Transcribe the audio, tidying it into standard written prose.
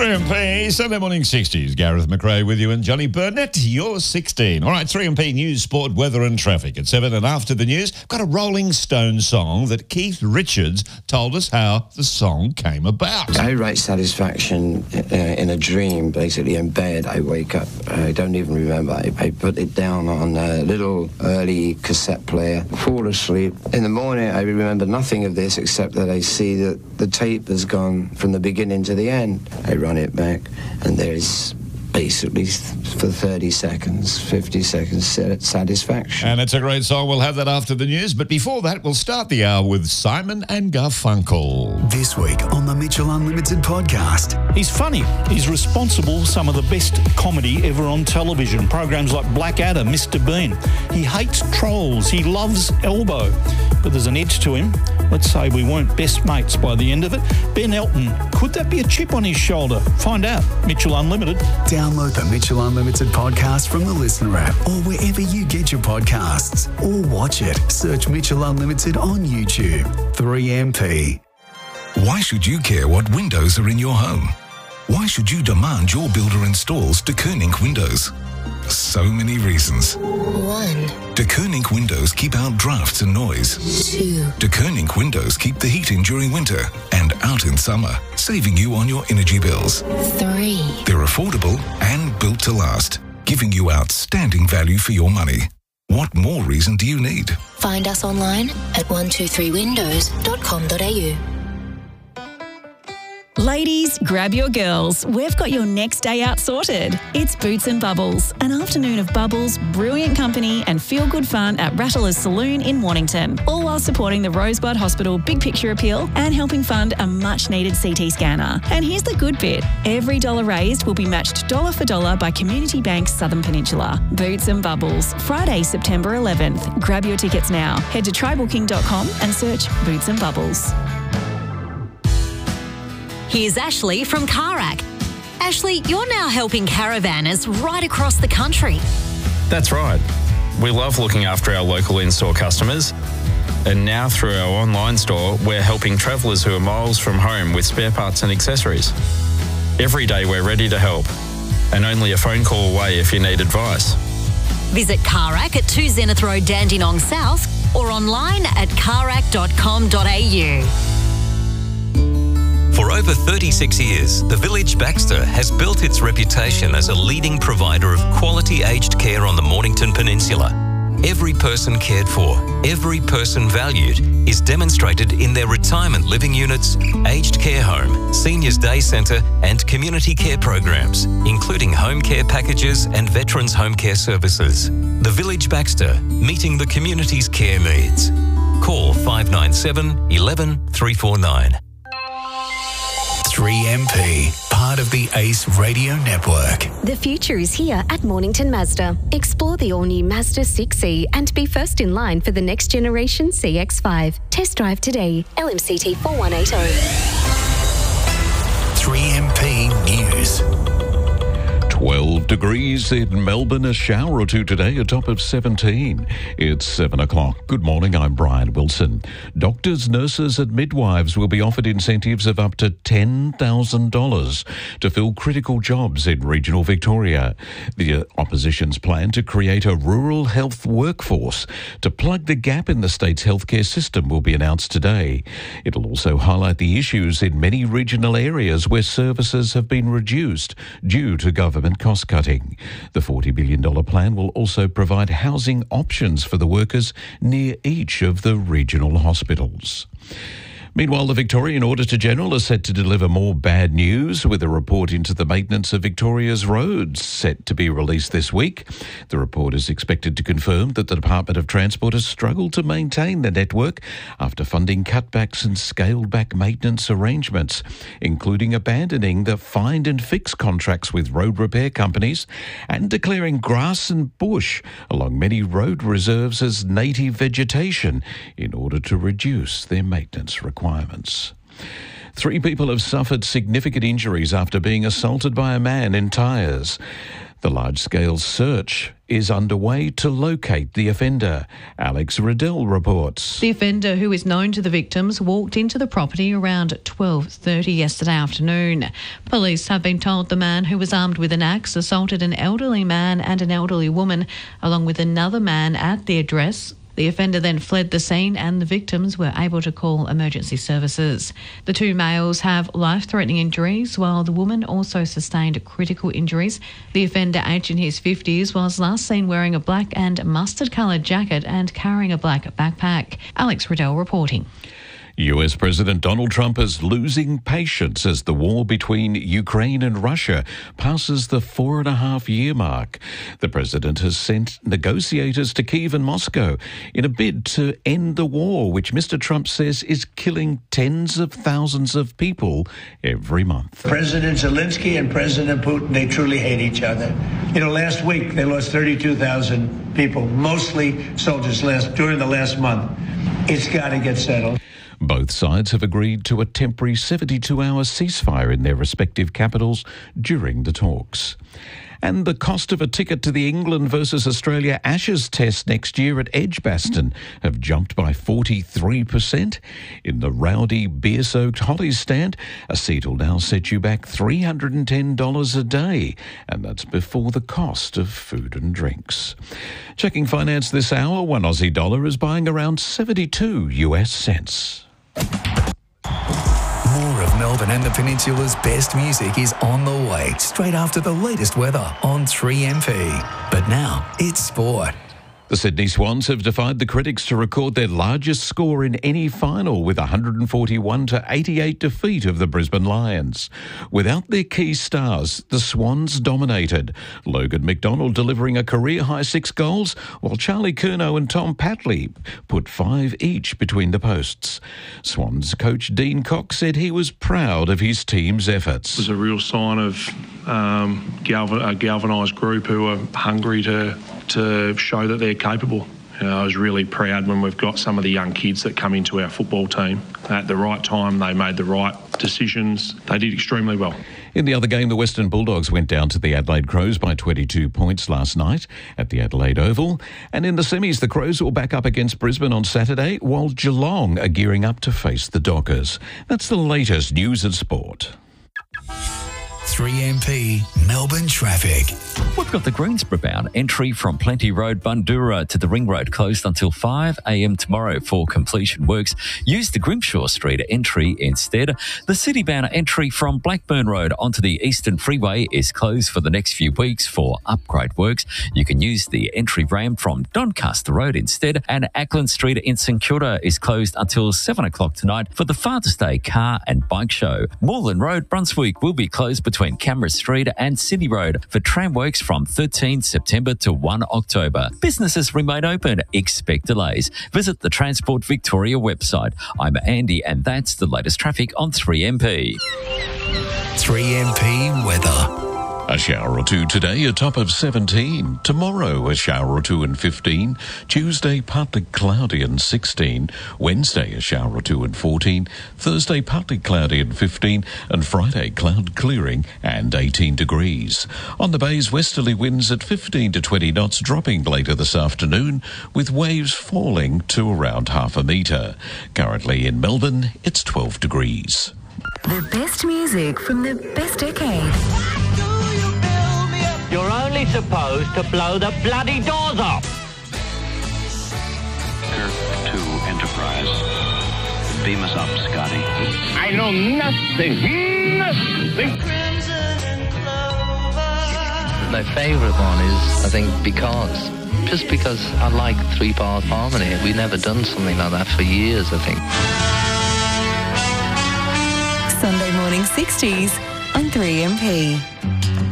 3MP, Sunday morning 60s. Gareth McRae with you and Johnny Burnett. You're 16. All right, 3MP news, sport, weather and traffic. At 7 and after the news, got a Rolling Stone song that Keith Richards told us how the song came about. I write Satisfaction in a dream, basically in bed. I wake up, I don't even remember. I put it down on a little early cassette player, fall asleep. In the morning, I remember nothing of this except that I see that the tape has gone from the beginning to the end. I run it back, and there's basically for 30 seconds, 50 seconds, Satisfaction. And it's a great song. We'll have that after the news. But before that, we'll start the hour with Simon and Garfunkel. This week on the Mitchell Unlimited podcast. He's funny. He's responsible for some of the best comedy ever on television. Programs like Blackadder, Mr. Bean. He hates trolls. He loves Elbow. But there's an edge to him. Let's say we weren't best mates by the end of it. Ben Elton. Could that be a chip on his shoulder? Find out. Mitchell Unlimited. Download the Mitchell Unlimited podcast from the Listener app or wherever you get your podcasts. Or watch it. Search Mitchell Unlimited on YouTube. 3MP. Why should you care what windows are in your home? Why should you demand your builder installs De Koning windows? So many reasons. 1. De Koning windows keep out drafts and noise. 2. De Koning windows keep the heat in during winter and out in summer, saving you on your energy bills. 3. They're affordable and built to last, giving you outstanding value for your money. What more reason do you need? Find us online at 123windows.com.au. Ladies, grab your girls. We've got your next day out sorted. It's Boots and Bubbles, an afternoon of bubbles, brilliant company and feel-good fun at Rattler's Saloon in Mornington, all while supporting the Rosebud Hospital Big Picture Appeal and helping fund a much-needed CT scanner. And here's the good bit. Every dollar raised will be matched dollar for dollar by Community Bank Southern Peninsula. Boots and Bubbles, Friday, September 11th. Grab your tickets now. Head to trybooking.com and search Boots and Bubbles. Here's Ashley from Carac. Ashley, you're now helping caravanners right across the country. That's right. We love looking after our local in-store customers. And now through our online store, we're helping travellers who are miles from home with spare parts and accessories. Every day we're ready to help. And only a phone call away if you need advice. Visit Carac at 2 Zenith Road, Dandenong South, or online at carac.com.au. For over 36 years, the Village Baxter has built its reputation as a leading provider of quality aged care on the Mornington Peninsula. Every person cared for, every person valued is demonstrated in their retirement living units, aged care home, seniors day centre and community care programs, including home care packages and veterans home care services. The Village Baxter, meeting the community's care needs. Call 597 11 349. 3MP, part of the ACE Radio Network. The future is here at Mornington Mazda. Explore the all-new Mazda 6e and be first in line for the next generation CX-5. Test drive today. LMCT 4180. 3MP News. 12 degrees in Melbourne, a shower or two today, a top of 17. It's 7 o'clock. Good morning, I'm Brian Wilson. Doctors, nurses and midwives will be offered incentives of up to $10,000 to fill critical jobs in regional Victoria. The opposition's plan to create a rural health workforce to plug the gap in the state's healthcare system will be announced today. It'll also highlight the issues in many regional areas where services have been reduced due to government cost-cutting. The $40 billion plan will also provide housing options for the workers near each of the regional hospitals. Meanwhile, the Victorian Auditor-General is set to deliver more bad news with a report into the maintenance of Victoria's roads set to be released this week. The report is expected to confirm that the Department of Transport has struggled to maintain the network after funding cutbacks and scaled-back maintenance arrangements, including abandoning the find and fix contracts with road repair companies and declaring grass and bush along many road reserves as native vegetation in order to reduce their maintenance requirements. 3 people have suffered significant injuries after being assaulted by a man in Tyres. The large-scale search is underway to locate the offender. Alex Riddell reports. The offender, who is known to the victims, walked into the property around 12:30 yesterday afternoon. Police have been told the man, who was armed with an axe, assaulted an elderly man and an elderly woman, along with another man at the address. The offender then fled the scene and the victims were able to call emergency services. The two males have life-threatening injuries, while the woman also sustained critical injuries. The offender, aged in his 50s, was last seen wearing a black and mustard-coloured jacket and carrying a black backpack. Alex Riddell reporting. US President Donald Trump is losing patience as the war between Ukraine and Russia passes the 4.5-year mark. The president has sent negotiators to Kyiv and Moscow in a bid to end the war, which Mr. Trump says is killing tens of thousands of people every month. President Zelensky and President Putin, they truly hate each other. Last week they lost 32,000 people, mostly soldiers, during the last month. It's got to get settled. Both sides have agreed to a temporary 72-hour ceasefire in their respective capitals during the talks. And the cost of a ticket to the England versus Australia Ashes test next year at Edgbaston have jumped by 43%. In the rowdy beer-soaked Hollies stand, a seat will now set you back $310 a day, and that's before the cost of food and drinks. Checking finance this hour, one Aussie dollar is buying around 72 US cents. More of Melbourne and the Peninsula's best music is on the way, straight after the latest weather on 3MP. But now, it's sport. The Sydney Swans have defied the critics to record their largest score in any final with a 141-88 defeat of the Brisbane Lions. Without their key stars, the Swans dominated. Logan McDonald delivering a career-high 6 goals, while Charlie Curnow and Tom Patley put 5 each between the posts. Swans coach Dean Cox said he was proud of his team's efforts. It was a real sign of a galvanised group who are hungry to show that they're capable. I was really proud when we've got some of the young kids that come into our football team. At the right time, they made the right decisions. They did extremely well. In the other game, the Western Bulldogs went down to the Adelaide Crows by 22 points last night at the Adelaide Oval. And in the semis, the Crows will back up against Brisbane on Saturday, while Geelong are gearing up to face the Dockers. That's the latest news and sport. 3MP Melbourne traffic. We've got the Greensboro bound entry from Plenty Road, Bundoora to the Ring Road closed until 5 a.m. tomorrow for completion works. Use the Grimshaw Street entry instead. The city bound entry from Blackburn Road onto the Eastern Freeway is closed for the next few weeks for upgrade works. You can use the entry ramp from Doncaster Road instead, and Ackland Street in St Kilda is closed until 7 o'clock tonight for the Father's Day car and bike show. Moreland Road, Brunswick will be closed between Camera Street and City Road for tram works from 13 September to 1 October. Businesses remain open. Expect delays. Visit the Transport Victoria website. I'm Andy, and that's the latest traffic on 3MP. 3MP weather. A shower or two today, a top of 17. Tomorrow, a shower or two and 15. Tuesday, partly cloudy and 16. Wednesday, a shower or two and 14. Thursday, partly cloudy and 15. And Friday, cloud clearing and 18 degrees. On the bays, westerly winds at 15 to 20 knots, dropping later this afternoon, with waves falling to around half a metre. Currently in Melbourne, it's 12 degrees. The best music from the best decade. You're only supposed to blow the bloody doors off. Kirk to Enterprise. Beam us up, Scotty. I know nothing. My favourite one is, I think, Because. Just because I like 3-part harmony. We've never done something like that for years, I think. Sunday morning 60s on 3MP.